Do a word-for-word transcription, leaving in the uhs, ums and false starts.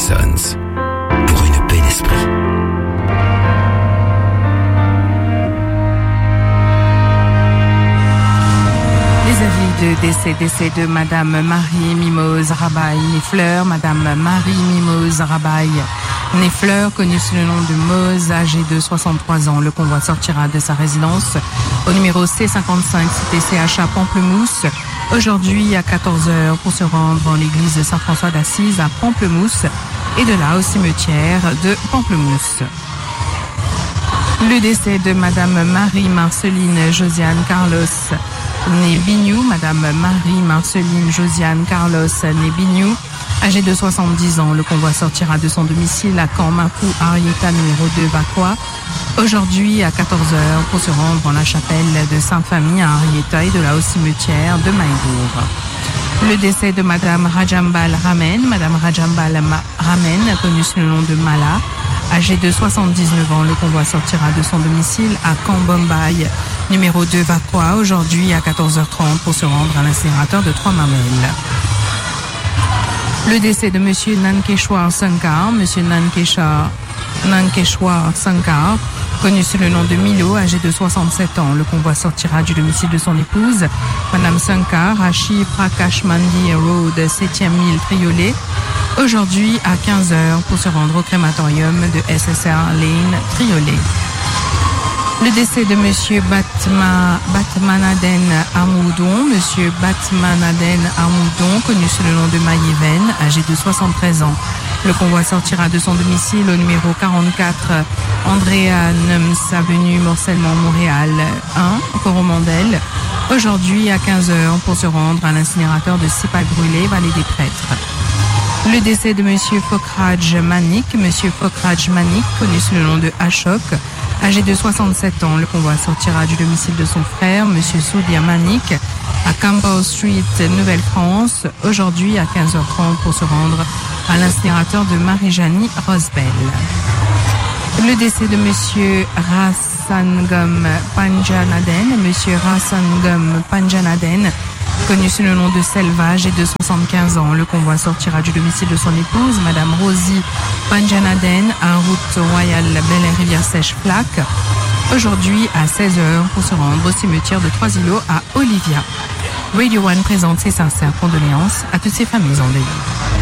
Sons. Pour une paix d'esprit. Les avis de décès, décès de Madame Marie Mimose Rabaille Nefleur, Madame Marie Mimose Rabaille Nefleur, connue sous le nom de Mose, âgée de soixante-trois ans. Le convoi sortira de sa résidence au numéro C cinquante-cinq, cité C H A Pamplemousse, aujourd'hui à quatorze heures pour se rendre en l'église de Saint-François d'Assise à Pamplemousse et de là au cimetière de Pamplemousse. Le décès de Madame Marie-Marceline Josiane Carlos née Bignou, Madame Marie-Marceline Josiane Carlos née Bignou, âgée de soixante-dix ans. Le convoi sortira de son domicile à Caen-Mapou, Arieta numéro deux, Vacqua, aujourd'hui à quatorze heures pour se rendre en la chapelle de Sainte-Famille à Arieta et de là au cimetière de Maïbourg. Le décès de Madame Rajambal Ramen, Madame Rajambal Ramen, connue sous le nom de Mala, âgée de soixante-dix-neuf ans. Le convoi sortira de son domicile à Camp-Bombay, numéro deux, Vacqua, aujourd'hui à quatorze heures trente pour se rendre à l'incinérateur de Trois-Mamelles. Le décès de Monsieur Nankeshwar Sankar, Monsieur Nankeshwar, Nankeshwar Sankar, connu sous le nom de Milo, âgé de soixante-sept ans. Le convoi sortira du domicile de son épouse, Madame Sankar, à Shiv Prakash Mandi Road, septième mille Triolet, aujourd'hui à quinze heures pour se rendre au crématorium de S S R Lane, Triolet. Le décès de Monsieur Batma, Batmanaden Amoudon, Monsieur Batmanaden Amoudon, connu sous le nom de Maïven, âgé de soixante-treize ans. Le convoi sortira de son domicile au numéro quarante-quatre, Andréane avenue Morcellement, Montréal un, Coromandel, aujourd'hui à quinze heures pour se rendre à l'incinérateur de Sipak Brûlé, Vallée des Prêtres. Le décès de Monsieur Fokraj Manik, Monsieur Fokraj Manik, connu sous le nom de Ashok, âgé de soixante-sept ans. Le convoi sortira du domicile de son frère, Monsieur Soudia Manik, à Campbell Street, Nouvelle-France, aujourd'hui à quinze heures trente pour se rendre à l'incinérateur de Marie-Janie Rosbel. Le décès de Monsieur Rassangam Panjanaden, Monsieur Rassangam Panjanaden, connu sous le nom de Selva, âgé de soixante-quinze ans. Le convoi sortira du domicile de son épouse, Madame Rosie Panjanaden, à route royale Bel-Air-Rivière-Sèche-Plaque, aujourd'hui à seize heures pour se rendre au cimetière de Trois-Îlots à Olivia. Radio One présente ses sincères condoléances à toutes ces familles endeuillées.